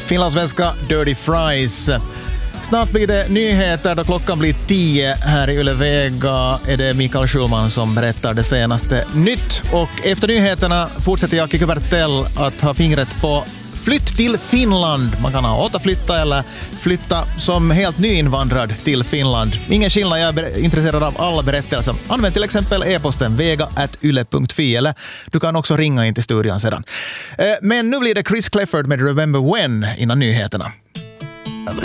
finlandssvenska Dirty Fries. Snart blir det nyheter då klockan blir 10 här i Yle Vega. Är det Mikael Schulman som berättar det senaste nytt. Och efter nyheterna fortsätter Jackie Kubertell att ha fingret på flytt till Finland. Man kan återflytta eller flytta som helt nyinvandrad till Finland. Ingen skillnad, jag är intresserad av alla berättelser. Använd till exempel e-posten vega@yle.fi eller du kan också ringa in till studion sedan. Men nu blir det Chris Clifford med Remember When innan nyheterna.